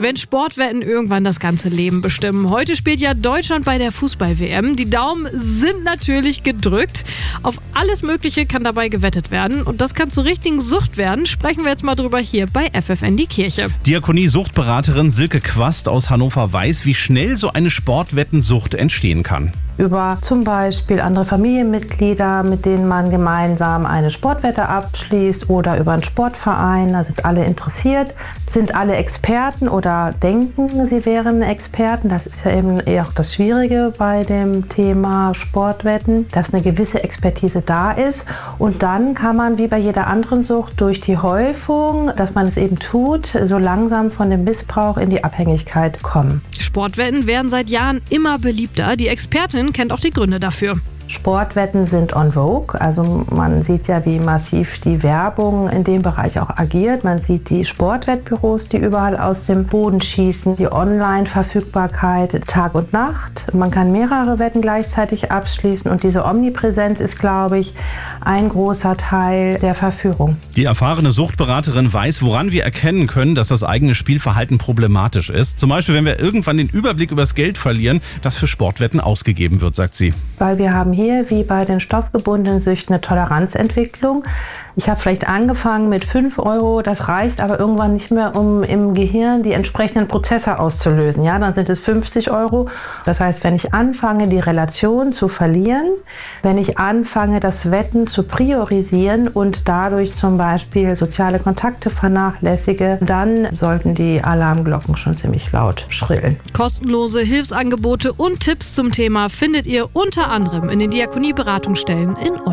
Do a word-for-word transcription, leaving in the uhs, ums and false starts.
wenn Sportwetten irgendwann das ganze Leben bestimmen. Heute spielt ja Deutschland bei der Fußball-W M. Die Daumen sind natürlich gedrückt. Auf alles Mögliche kann dabei gewettet werden. Und das kann zur richtigen Sucht werden. Sprechen wir jetzt mal drüber hier bei F F N die Kirche. Diakonie-Suchtberaterin Silke Quast aus Hannover weiß, wie schnell so eine Sportwettensucht entstehen kann. Über zum Beispiel andere Familienmitglieder, mit denen man gemeinsam eine Sportwette abschließt, oder über einen Sportverein. Da sind alle interessiert, sind alle Experten oder denken, sie wären Experten. Das ist ja eben eher auch das Schwierige bei dem Thema Sportwetten, dass eine gewisse Expertise da ist. Und dann kann man wie bei jeder anderen Sucht durch die Häufung, dass man es eben tut, so langsam von dem Missbrauch in die Abhängigkeit kommen. Sportwetten werden seit Jahren immer beliebter. Die Expertin kennt auch die Gründe dafür. Sportwetten sind on vogue, also man sieht ja, wie massiv die Werbung in dem Bereich auch agiert. Man sieht die Sportwettbüros, die überall aus dem Boden schießen, die Online-Verfügbarkeit Tag und Nacht. Man kann mehrere Wetten gleichzeitig abschließen und diese Omnipräsenz ist, glaube ich, ein großer Teil der Verführung. Die erfahrene Suchtberaterin weiß, woran wir erkennen können, dass das eigene Spielverhalten problematisch ist. Zum Beispiel, wenn wir irgendwann den Überblick über das Geld verlieren, das für Sportwetten ausgegeben wird, sagt sie. Weil wir haben hier, wie bei den stoffgebundenen Süchten, eine Toleranzentwicklung. Ich habe vielleicht angefangen mit fünf Euro, das reicht aber irgendwann nicht mehr, um im Gehirn die entsprechenden Prozesse auszulösen. Ja, dann sind es fünfzig Euro. Das heißt, wenn ich anfange, die Relation zu verlieren, wenn ich anfange, das Wetten zu priorisieren und dadurch zum Beispiel soziale Kontakte vernachlässige, dann sollten die Alarmglocken schon ziemlich laut schrillen. Kostenlose Hilfsangebote und Tipps zum Thema findet ihr unter anderem in den Diakonie-Beratungsstellen in